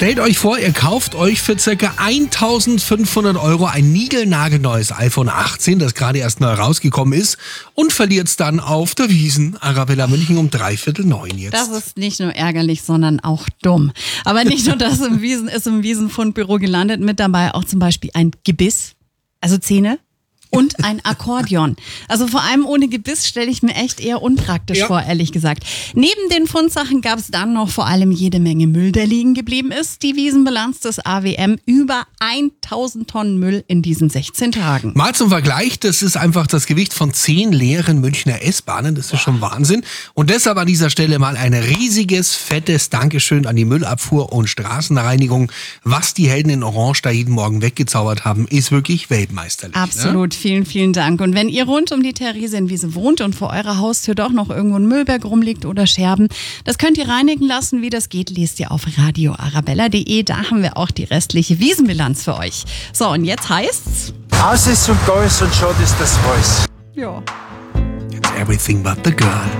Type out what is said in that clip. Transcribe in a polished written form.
Stellt euch vor, ihr kauft euch für ca. 1.500 € ein niegelnagelneues iPhone 18, das gerade erst neu rausgekommen ist, und verliert es dann auf der Wiesn, Arabella München um 8:45 jetzt. Das ist nicht nur ärgerlich, sondern auch dumm. Aber nicht nur das ist im Wiesenfundbüro gelandet, mit dabei auch zum Beispiel ein Gebiss, also Zähne. Und ein Akkordeon. Also vor allem ohne Gebiss stelle ich mir echt eher unpraktisch vor, ehrlich gesagt. Neben den Fundsachen gab es dann noch vor allem jede Menge Müll, der liegen geblieben ist. Die Wiesenbilanz des AWM: über 1.000 Tonnen Müll in diesen 16 Tagen. Mal zum Vergleich, das ist einfach das Gewicht von 10 leeren Münchner S-Bahnen. Das ist schon Wahnsinn. Und deshalb an dieser Stelle mal ein riesiges, fettes Dankeschön an die Müllabfuhr und Straßenreinigung. Was die Helden in Orange da jeden Morgen weggezaubert haben, ist wirklich weltmeisterlich. Absolut. Ne? Vielen, vielen Dank. Und wenn ihr rund um die Theresienwiese wohnt und vor eurer Haustür doch noch irgendwo ein Müllberg rumliegt oder Scherben, das könnt ihr reinigen lassen. Wie das geht, lest ihr auf radioarabella.de. Da haben wir auch die restliche Wiesenbilanz für euch. So, und jetzt heißt's... Aus ist und da ist und schade ist das Haus. Ja. It's everything but the girl.